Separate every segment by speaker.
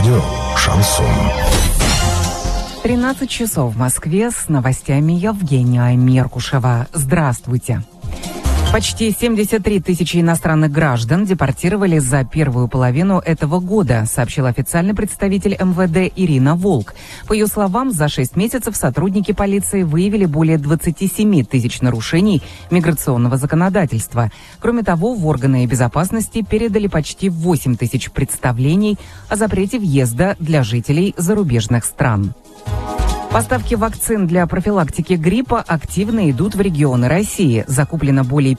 Speaker 1: Радио «Шансон».
Speaker 2: 13 часов в Москве. С новостями Евгения Меркушева. Здравствуйте. Почти 73 тысячи иностранных граждан депортировали за первую половину этого года, сообщил официальный представитель МВД Ирина Волк. По ее словам, за 6 месяцев сотрудники полиции выявили более 27 тысяч нарушений миграционного законодательства. Кроме того, в органы безопасности передали почти 8 тысяч представлений о запрете въезда для жителей зарубежных стран. Поставки вакцин для профилактики гриппа активно идут в регионы России. Закуплено более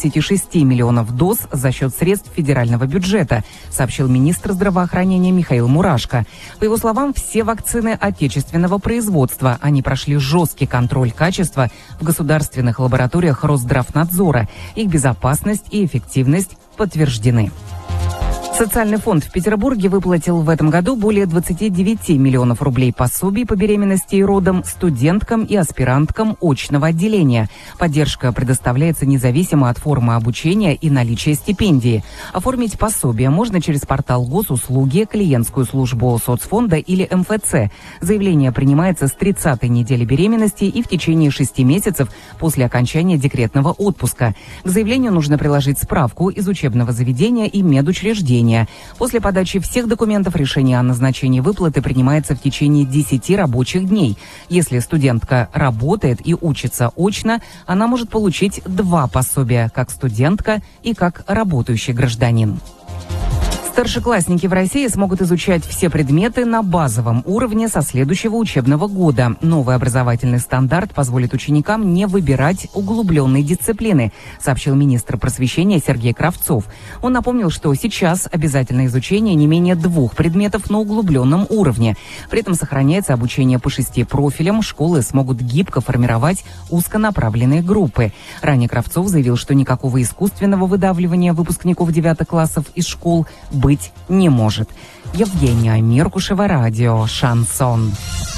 Speaker 2: 56 миллионов доз за счет средств федерального бюджета, сообщил министр здравоохранения Михаил Мурашко. По его словам, все вакцины отечественного производства. Они прошли жесткий контроль качества в государственных лабораториях Росздравнадзора. Их безопасность и эффективность подтверждены. Социальный фонд в Петербурге выплатил в этом году более 29 миллионов рублей пособий по беременности и родам студенткам и аспиранткам очного отделения. Поддержка предоставляется независимо от формы обучения и наличия стипендии. Оформить пособие можно через портал госуслуги, клиентскую службу соцфонда или МФЦ. Заявление принимается с 30-й недели беременности и в течение 6 месяцев после окончания декретного отпуска. К заявлению нужно приложить справку из учебного заведения и медучреждения. После подачи всех документов решение о назначении выплаты принимается в течение 10 рабочих дней. Если студентка работает и учится очно, она может получить 2 пособия, как студентка и как работающий гражданин. Старшеклассники в России смогут изучать все предметы на базовом уровне со следующего учебного года. Новый образовательный стандарт позволит ученикам не выбирать углубленные дисциплины, сообщил министр просвещения Сергей Кравцов. Он напомнил, что сейчас обязательно изучение не менее 2 предметов на углубленном уровне. При этом сохраняется обучение по 6 профилям. Школы смогут гибко формировать узконаправленные группы. Ранее Кравцов заявил, что никакого искусственного выдавливания выпускников 9 классов из школ быть не может. Евгения Меркушева, радио «Шансон».